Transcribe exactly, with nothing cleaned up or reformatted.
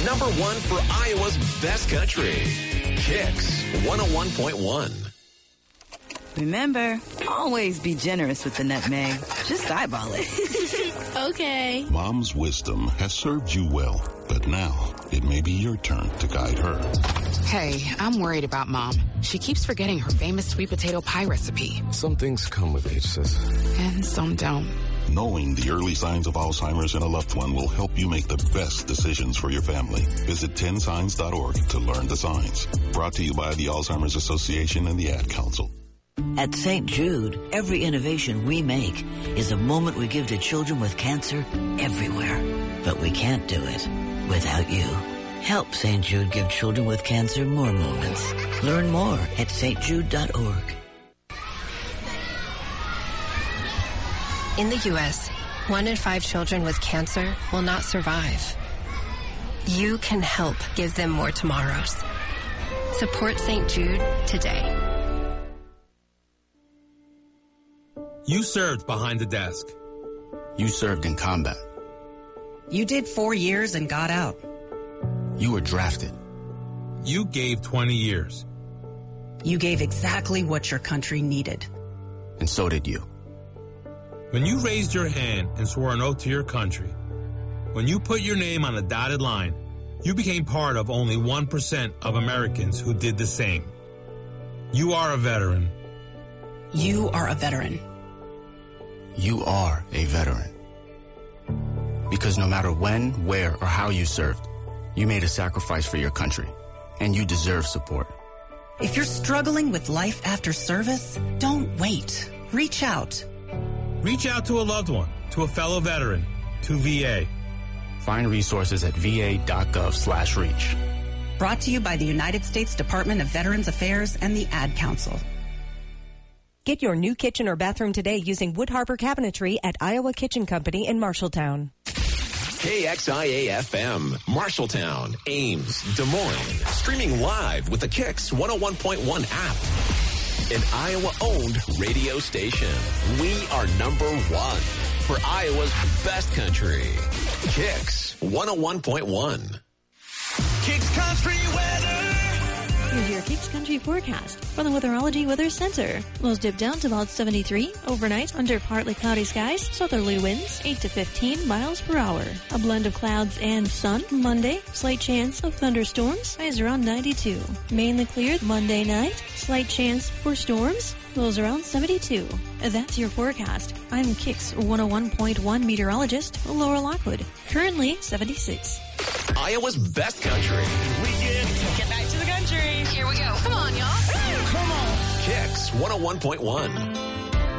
number one for Iowa's best country. Kicks one oh one point one. Remember, always be generous with the nutmeg. Just eyeball it. Okay. Mom's wisdom has served you well, but now it may be your turn to guide her. Hey, I'm worried about Mom. She keeps forgetting her famous sweet potato pie recipe. Some things come with age, sis. And some don't. Knowing the early signs of Alzheimer's in a loved one will help you make the best decisions for your family. Visit ten signs dot org to learn the signs. Brought to you by the Alzheimer's Association and the Ad Council. At Saint Jude, every innovation we make is a moment we give to children with cancer everywhere. But we can't do it without you. Help Saint Jude give children with cancer more moments. Learn more at S T jude dot org. In the U S, one in five children with cancer will not survive. You can help give them more tomorrows. Support Saint Jude today. You served behind the desk. You served in combat. You did four years and got out. You were drafted. You gave twenty years. You gave exactly what your country needed. And so did you. When you raised your hand and swore an oath to your country, when you put your name on a dotted line, you became part of only one percent of Americans who did the same. You are a veteran. You are a veteran. You are a veteran. Because no matter when, where, or how you served, you made a sacrifice for your country, and you deserve support. If you're struggling with life after service, don't wait. Reach out. Reach out to a loved one, to a fellow veteran, to V A. Find resources at v a dot gov slash reach. Brought to you by the United States Department of Veterans Affairs and the Ad Council. Get your new kitchen or bathroom today using Wood Harbor Cabinetry at Iowa Kitchen Company in Marshalltown. K X I A F M, Marshalltown, Ames, Des Moines. Streaming live with the Kicks one oh one point one app. An Iowa-owned radio station. We are number one for Iowa's best country. Kicks one oh one point one. Kicks Country Weather. Here's your Kicks Country forecast from the Weatherology Weather Center. Lows dip down to about seventy-three overnight under partly cloudy skies. Southerly winds eight to fifteen miles per hour. A blend of clouds and sun. Monday, slight chance of thunderstorms. Highs around ninety-two. Mainly clear Monday night. Slight chance for storms. Lows around seventy-two. That's your forecast. I'm Kicks one oh one point one meteorologist Laura Lockwood. Currently seventy-six. Iowa's best country. We get, get back to the country. Here we go. Come on, y'all. Come on. Kicks one oh one point one.